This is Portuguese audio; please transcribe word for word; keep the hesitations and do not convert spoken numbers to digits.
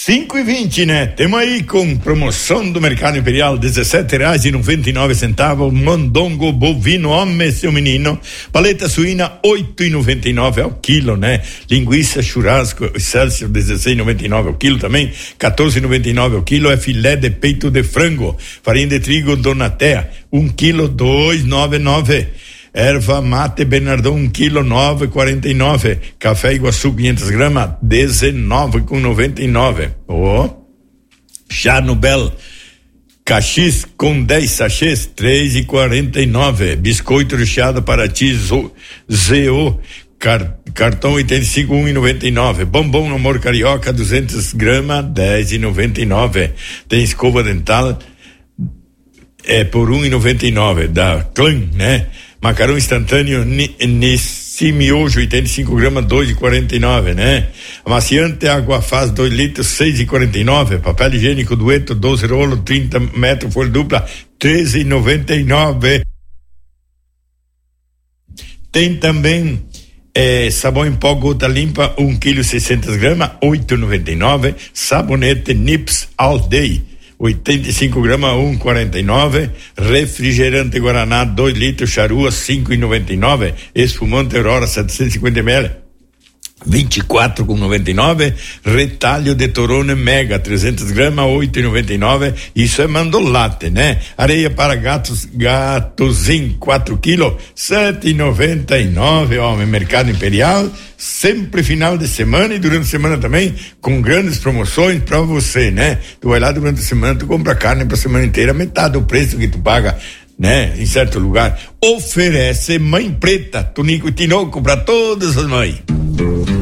cinco e vinte, né? Temos aí com promoção do Mercado Imperial, dezessete reais e noventa e nove centavos, mondongo bovino, homem, seu menino, paleta suína, oito e noventa e nove ao quilo, né? Linguiça churrasco, Celsius, dezesseis e noventa e nove ao quilo também, quatorze e noventa e nove ao quilo, é filé de peito de frango, farinha de trigo Donatea, um quilo, dois e noventa e nove. Erva mate Bernardão, um quilo, nove e quarenta e nove. Café Iguaçu, quinhentas gramas, dezenove e noventa e nove. Oh. Chá Nobel Caxis com dez sachês, três e quarenta e nove. Biscoito recheado Paraty Z O Car, cartão oitenta e cinco, um e noventa e nove. Bombom no Amor Carioca, duzentas gramas, dez e noventa e nove. Tem escova dental é por um e noventa e nove da Clan, né? Macarrão instantâneo Nissi Miojo, oitenta e cinco gramas, dois e quarenta e nove, né? Amaciante Água Faz, dois litros, seis e quarenta e nove. Papel higiênico Dueto, doze rolos, trinta metros, folha dupla, treze e noventa e nove. Tem também é, sabão em pó gota limpa, um quilo, seiscentas gramas, oito e noventa e nove. Sabonete Nips All Day, oitenta e cinco gramas, um e quarenta e nove. Refrigerante Guaraná, dois litros, charua, cinco e noventa e nove. Espumante Aurora, setecentos e cinquenta mililitros, vinte e quatro e noventa e nove. Retalho de Torone Mega, trezentas gramas, oito e noventa e nove. Isso é mandolate, né? Areia para gatos, Gatozinho, quatro quilos, sete e noventa e nove. Homem, Mercado Imperial, sempre final de semana e durante a semana também, com grandes promoções pra você, né? Tu vai lá durante a semana, tu compra carne pra semana inteira, metade do preço que tu paga, né? Em certo lugar. Oferece Mãe Preta, tunico e tinoco pra todas as mães.